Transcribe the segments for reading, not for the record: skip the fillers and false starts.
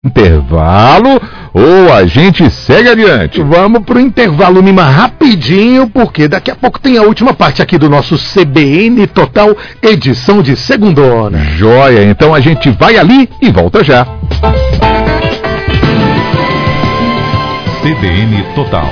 Intervalo ou a gente segue adiante? Vamos pro intervalo, Lima, rapidinho, porque daqui a pouco tem a última parte aqui do nosso CBN Total, edição de segundona. Joia, então a gente vai ali e volta já. CBN Total.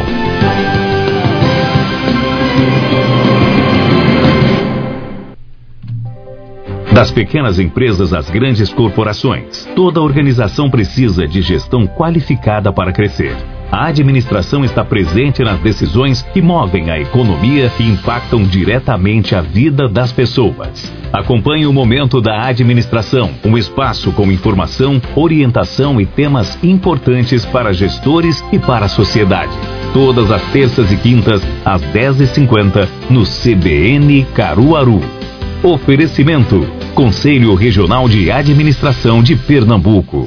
Das pequenas empresas às grandes corporações, toda organização precisa de gestão qualificada para crescer. A administração está presente nas decisões que movem a economia e impactam diretamente a vida das pessoas. Acompanhe o Momento da Administração, um espaço com informação, orientação e temas importantes para gestores e para a sociedade. Todas as terças e quintas, às 10h50, no CBN Caruaru. Oferecimento: Conselho Regional de Administração de Pernambuco.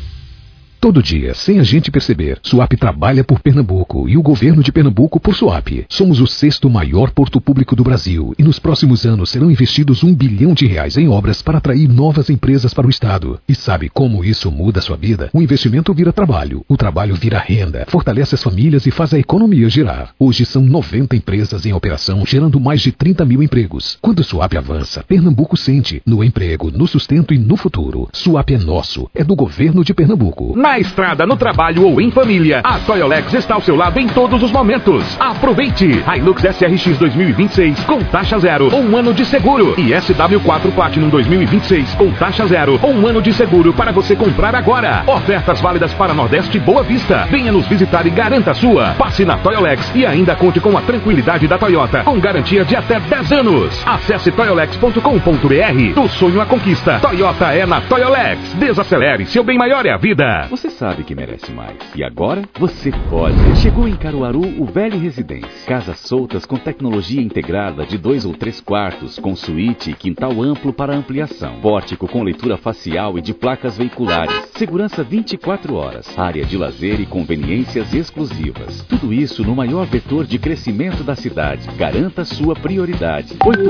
Todo dia, sem a gente perceber, Suap trabalha por Pernambuco e o governo de Pernambuco por Suap. Somos o 6º maior porto público do Brasil e nos próximos anos serão investidos R$1 bilhão em obras para atrair novas empresas para o estado. E sabe como isso muda a sua vida? O investimento vira trabalho, o trabalho vira renda, fortalece as famílias e faz a economia girar. Hoje são 90 empresas em operação, gerando mais de 30 mil empregos. Quando o Suap avança, Pernambuco sente no emprego, no sustento e no futuro. Suap é nosso, é do governo de Pernambuco. Na estrada, no trabalho ou em família, a Toyolex está ao seu lado em todos os momentos. Aproveite! Hilux SRX 2026 com taxa zero ou 1 ano de seguro. E SW4 Platinum 2026 com taxa zero ou 1 ano de seguro para você comprar agora. Ofertas válidas para Nordeste e Boa Vista. Venha nos visitar e garanta a sua. Passe na Toyolex e ainda conte com a tranquilidade da Toyota, com garantia de até 10 anos. Acesse toyolex.com.br. Do sonho à conquista. Toyota é na Toyolex. Desacelere, seu bem maior é a vida. Você sabe que merece mais. E agora, você pode. Chegou em Caruaru o Velho Residência. Casas soltas com tecnologia integrada de 2 ou 3 quartos, com suíte e quintal amplo para ampliação. Pórtico com leitura facial e de placas veiculares. Segurança 24 horas. Área de lazer e conveniências exclusivas. Tudo isso no maior vetor de crescimento da cidade. Garanta sua prioridade.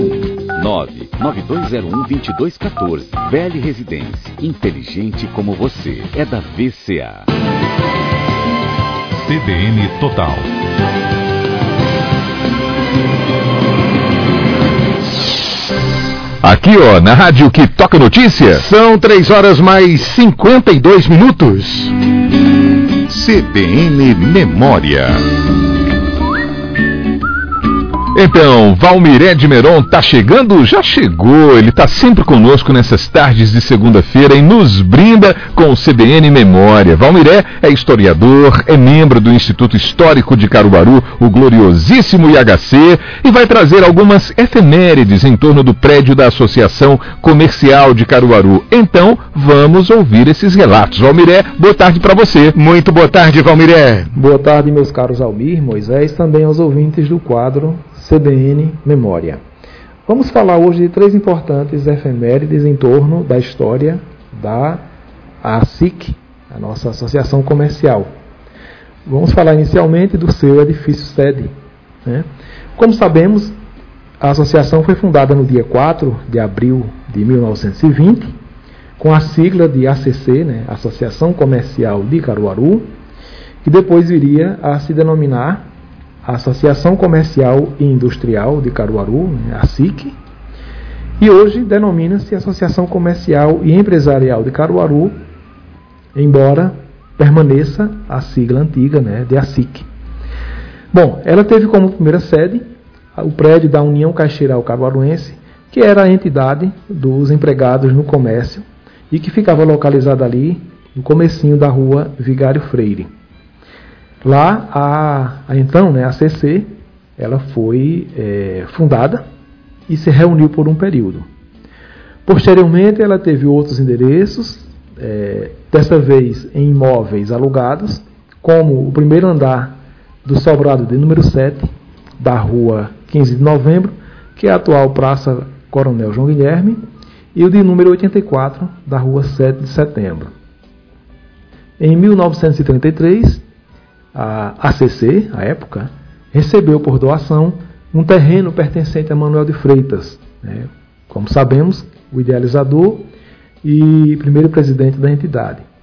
819-9201-2214. Velho Residência. Inteligente como você. É da VCA. CBN Total. Aqui, ó, na rádio que toca notícia. São 3h mais 52 minutos. CBN Memória. Então, Valmiré de Meron tá chegando? Já chegou, ele tá sempre conosco nessas tardes de segunda-feira e nos brinda com o CBN Memória. Valmiré é historiador, é membro do Instituto Histórico de Caruaru, o gloriosíssimo IHC, e vai trazer algumas efemérides em torno do prédio da Associação Comercial de Caruaru. Então, vamos ouvir esses relatos. Valmiré, boa tarde para você. Muito boa tarde, Valmiré. Boa tarde, meus caros Almir, Moisés, também aos ouvintes do quadro CBN Memória. Vamos falar hoje de 3 importantes efemérides em torno da história da ASIC, a nossa associação comercial. Vamos falar inicialmente do seu edifício sede, né? Como sabemos, a associação foi fundada no dia 4 de abril de 1920, com a sigla de ACC, né? Associação Comercial de Caruaru, que depois viria a se denominar Associação Comercial e Industrial de Caruaru, a ASIC, e hoje denomina-se Associação Comercial e Empresarial de Caruaru, embora permaneça a sigla antiga, né, de ASIC. Bom, ela teve como primeira sede o prédio da União Caixeiral Caruaruense, que era a entidade dos empregados no comércio e que ficava localizada ali no comecinho da rua Vigário Freire. Lá, então, né, a ACC, ela foi fundada e se reuniu por um período. Posteriormente, ela teve outros endereços, dessa vez em imóveis alugados, como o primeiro andar do sobrado de número 7, da rua 15 de novembro, que é a atual Praça Coronel João Guilherme, e o de número 84, da rua 7 de setembro. Em 1933, a ACC, à época, recebeu por doação um terreno pertencente a Manuel de Freitas, né? Como sabemos, o idealizador e primeiro presidente da entidade.